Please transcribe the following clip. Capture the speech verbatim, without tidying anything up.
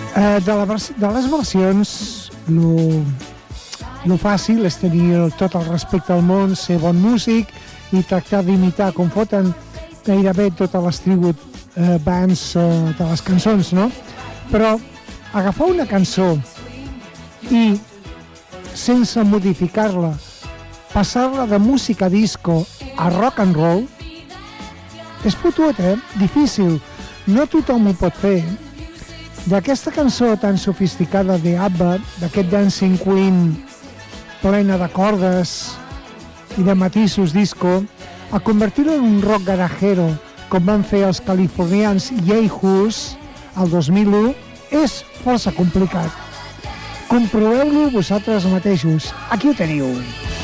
Eh, de, la, de les versions, lo, lo fàcil és tenir tot el respecte al món, ser bon músic i tractar d'imitar com foten gairebé totes les tribut eh, bands eh, de les cançons, no? Però agafar una cançó i, sense modificar-la, passar-la de música disco a rock and roll és fotut, eh? Difícil. No tothom ho pot fer. D'aquesta cançó tan sofisticada de ABBA, d'aquest Dancing Queen plena de cordes i de matisos disco, a convertir-ho en un rock garajero, com van fer els californians Yahoo's el dos mil u, és força complicat. Comproveu-lo vosaltres mateixos. Aquí ho teniu.